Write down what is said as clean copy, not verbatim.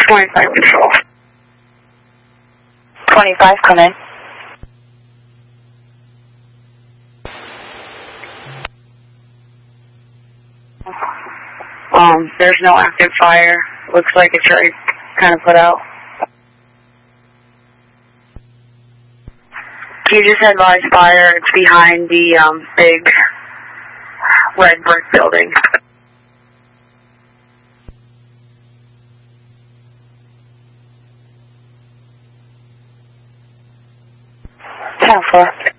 25 control. 25, come in. There's no active fire. Looks like it's already kind of put out. You just advised fire. It's behind the big red brick building. 10-4.